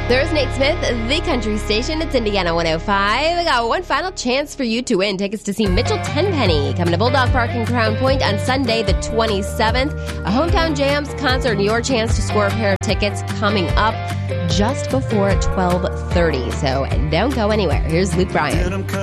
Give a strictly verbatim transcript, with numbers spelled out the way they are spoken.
There's Nate Smith, the country station. It's Indiana one oh five. I got one final chance for you to win tickets to see Mitchell Tenpenny coming to Bulldog Park in Crown Point on Sunday the twenty-seventh. A Hometown Jams concert and your chance to score a pair of tickets coming up just before twelve thirty. So don't go anywhere. Here's Luke Bryan.